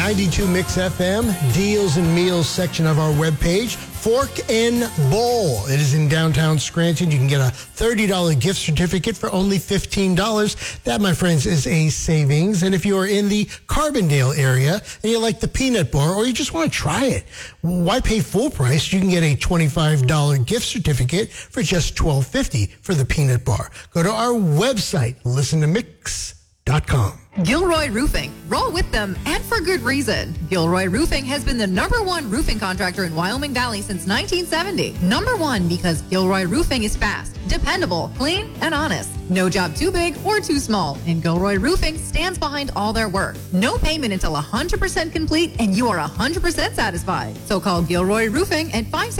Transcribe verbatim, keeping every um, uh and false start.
ninety-two Mix F M, deals and meals section of our webpage. Fork and Bowl. It is in downtown Scranton. You can get a thirty dollars gift certificate for only fifteen dollars. That, my friends, is a savings. And if you are in the Carbondale area and you like the peanut bar or you just want to try it, why pay full price? You can get a twenty-five dollars gift certificate for just twelve fifty for the peanut bar. Go to our website, listen to mix dot com. Gilroy Roofing. Roll with them, and for good reason. Gilroy Roofing has been the number one roofing contractor in Wyoming Valley since nineteen seventy. Number one because Gilroy Roofing is fast, dependable, clean, and honest. No job too big or too small, and Gilroy Roofing stands behind all their work. No payment until one hundred percent complete, and you are one hundred percent satisfied. So call Gilroy Roofing at five